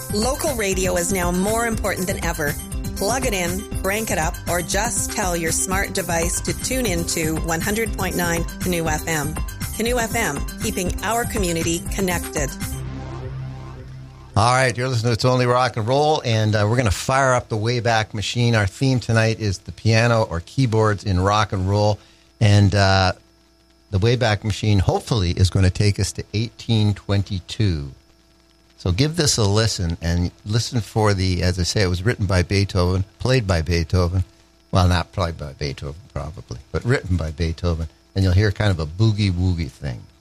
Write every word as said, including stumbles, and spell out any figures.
Local radio is now more important than ever. Plug it in, crank it up, or just tell your smart device to tune into one hundred point nine Canoe F M. Canoe F M, keeping our community connected. All right, you're listening to It's Only Rock and Roll, and uh, we're going to fire up the Wayback Machine. Our theme tonight is the piano or keyboards in rock and roll, and uh, the Wayback Machine hopefully is going to take us to eighteen twenty-two. So give this a listen, and listen for the, as I say, it was written by Beethoven, played by Beethoven. Well, not played by Beethoven, probably, but written by Beethoven. And you'll hear kind of a boogie-woogie thing.